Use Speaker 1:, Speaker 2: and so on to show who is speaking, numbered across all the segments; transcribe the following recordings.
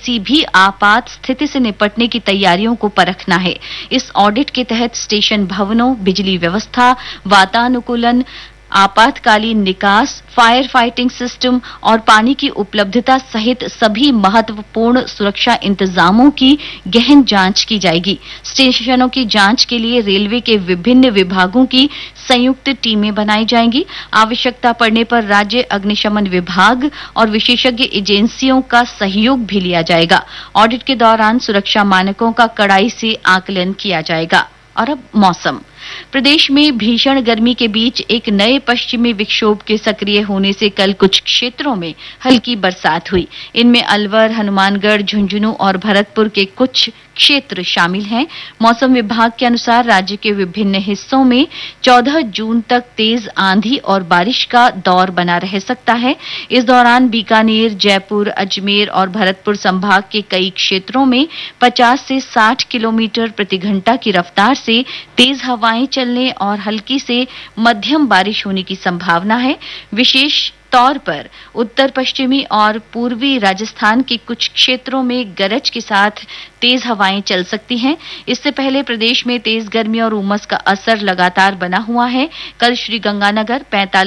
Speaker 1: किसी भी आपात स्थिति से निपटने की तैयारियों को परखना है। इस ऑडिट के तहत स्टेशन भवनों, बिजली व्यवस्था, वातानुकूलन, आपातकालीन निकास, फायर फाइटिंग सिस्टम और पानी की उपलब्धता सहित सभी महत्वपूर्ण सुरक्षा इंतजामों की गहन जांच की जाएगी। स्टेशनों की जांच के लिए रेलवे के विभिन्न विभागों की संयुक्त टीमें बनाई जाएंगी। आवश्यकता पड़ने पर राज्य अग्निशमन विभाग और विशेषज्ञ एजेंसियों का सहयोग भी लिया जाएगा। ऑडिट के दौरान सुरक्षा मानकों का कड़ाई से आकलन किया जाएगा। और अब मौसम। प्रदेश में भीषण गर्मी के बीच एक नए पश्चिमी विक्षोभ के सक्रिय होने से कल कुछ क्षेत्रों में हल्की बरसात हुई। इनमें अलवर, हनुमानगढ़, झुंझुनू और भरतपुर के कुछ क्षेत्र शामिल हैं। मौसम विभाग के अनुसार राज्य के विभिन्न हिस्सों में 14 जून तक तेज आंधी और बारिश का दौर बना रह सकता है। इस दौरान बीकानेर, जयपुर, अजमेर और भरतपुर संभाग के कई क्षेत्रों में 50 से 60 किलोमीटर प्रति घंटा की रफ्तार से तेज हवाएं चलने और हल्की से मध्यम बारिश होने की संभावना है। विशेष तौर पर उत्तर पश्चिमी और पूर्वी राजस्थान के कुछ क्षेत्रों में गरज के साथ तेज हवाएं चल सकती हैं। इससे पहले प्रदेश में तेज गर्मी और उमस का असर लगातार बना हुआ है। कल श्रीगंगानगर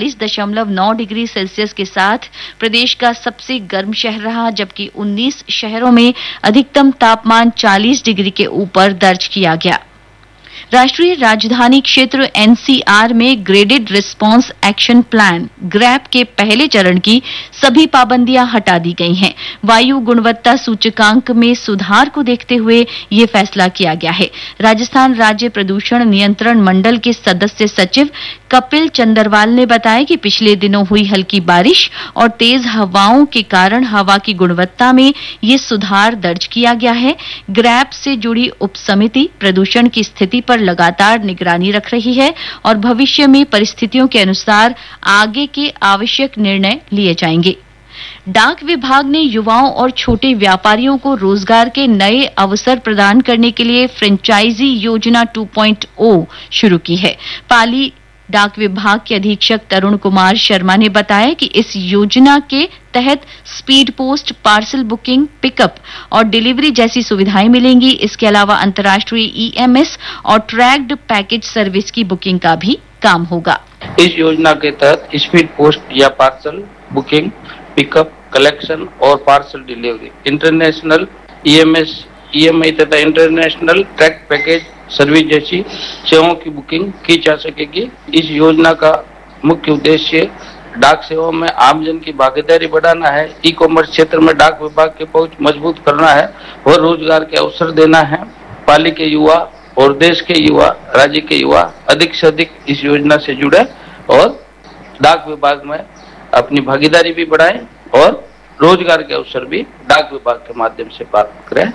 Speaker 1: 45.9 डिग्री सेल्सियस के साथ प्रदेश का सबसे गर्म शहर रहा, जबकि 19 शहरों में अधिकतम तापमान 40 डिग्री के ऊपर दर्ज किया गया। राष्ट्रीय राजधानी क्षेत्र एनसीआर में graded response action plan grab के पहले चरण की सभी पाबंदियां हटा दी गई हैं। वायु गुणवत्ता सूचकांक में सुधार को देखते हुए ये फैसला किया गया है। राजस्थान राज्य प्रदूषण नियंत्रण मंडल के सदस्य सचिव कपिल चंद्रवाल ने बताया कि पिछले दिनों हुई हल्की बारिश और तेज हवाओं के कारण हवा की गुणवत्ता में ये सुधार दर्ज किया गया है। ग्रैप से जुड़ी उपसमिति प्रदूषण की स्थिति पर लगातार निगरानी रख रही है और भविष्य में परिस्थितियों के अनुसार आगे के आवश्यक निर्णय लिए जाएंगे। डाक विभाग ने युवाओं और छोटे व्यापारियों को रोजगार के नए अवसर प्रदान करने के लिए फ्रेंचाइजी योजना 2.0 शुरू की है। पाली डाक विभाग के अधीक्षक तरुण कुमार शर्मा ने बताया कि इस योजना के तहत speed post, parcel booking, pickup और डिलीवरी जैसी सुविधाएं मिलेंगी। इसके अलावा अंतर्राष्ट्रीय ईएमएस और ट्रैक्ड पैकेज सर्विस की बुकिंग का भी काम होगा।
Speaker 2: इस योजना के तहत स्पीड पोस्ट या पार्सल बुकिंग, पिकअप, कलेक्शन और parcel delivery, international EMS, EMI तथा इंटरनेशनल ट्रैक पैकेज सर्विस जैसी सेवाओं की बुकिंग की जा सकेगी। इस योजना का मुख्य उद्देश्य डाक सेवाओं में आमजन की भागीदारी बढ़ाना है, ई कॉमर्स क्षेत्र में डाक विभाग की पहुंच मजबूत करना है और रोजगार के अवसर देना है। पाली के युवा और देश के युवा, राज्य के युवा अधिक से अधिक इस योजना से जुड़े और डाक विभाग में अपनी भागीदारी भी बढ़ाएं और रोजगार के अवसर भी डाक विभाग के माध्यम से प्राप्त करें।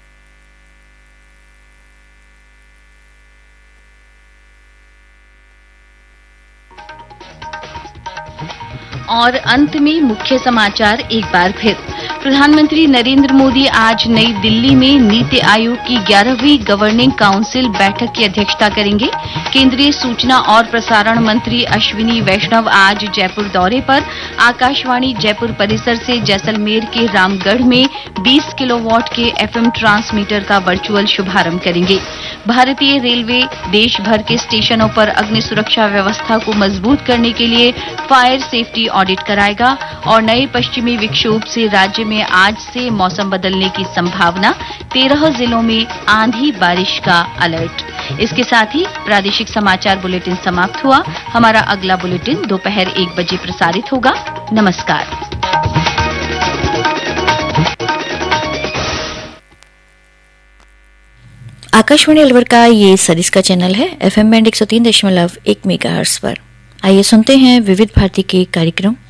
Speaker 1: और अंत में मुख्य समाचार एक बार फिर। प्रधानमंत्री नरेंद्र मोदी आज नई दिल्ली में नीति आयोग की 11वीं गवर्निंग काउंसिल बैठक की अध्यक्षता करेंगे। केंद्रीय सूचना और प्रसारण मंत्री अश्विनी वैष्णव आज जयपुर दौरे पर। आकाशवाणी जयपुर परिसर से जैसलमेर के रामगढ़ में 20 किलोवाट के एफएम ट्रांसमीटर का वर्चुअल शुभारंभ करेंगे। भारतीय रेलवे देश भर के स्टेशनों पर अग्नि सुरक्षा व्यवस्था को मजबूत करने के लिए फायर सेफ्टी ऑडिट कराएगा। और नए पश्चिमी विक्षोभ से राज्य में आज से मौसम बदलने की संभावना, 13 जिलों में आंधी बारिश का अलर्ट। इसके साथ ही प्रादेशिक समाचार बुलेटिन समाप्त हुआ। हमारा अगला बुलेटिन दोपहर 1 बजे प्रसारित होगा। नमस्कार।
Speaker 3: आकाशवाणी अलवर का ये सरिस का चैनल है एफएम बैंड 103.1 मेगाहर्ट्ज पर। आइए सुनते हैं विविध भारती के कार्यक्रम